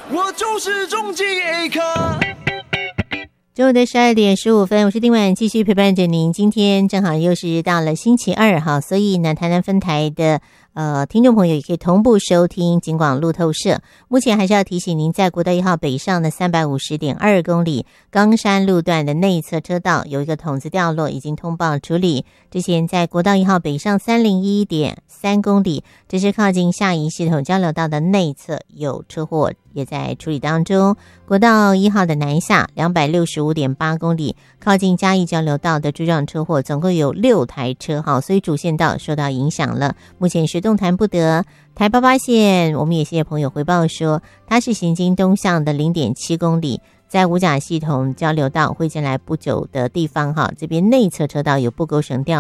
我就是终极 A 咖。 中午的12:15，我是丁婉，继续陪伴着您。今天正好又是到了星期二哈，所以呢，台南分台的听众朋友也可以同步收听警广路透社。目前还是要提醒您，在国道1号北上的350.2公里冈山路段的内侧车道有一个筒子掉落，已经通报处理。之前在国道1号北上301.3公里，这是靠近下宜系统交流道的内侧有车祸，也在处理当中。国道1号的南下265.8公里，靠近嘉义交流道的追撞车祸，总共有6台车哈，所以主线道受到影响了。目前是动弹不得。台88线，我们也谢谢朋友回报说，它是行经东向的0.7公里，在五甲系统交流道会进来不久的地方哈，这边内侧车道有不勾绳掉